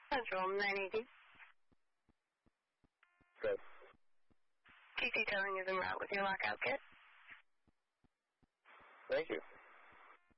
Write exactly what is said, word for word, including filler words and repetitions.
Central nine eighty. Good. T C towing is en route with your lockout kit. Thank you.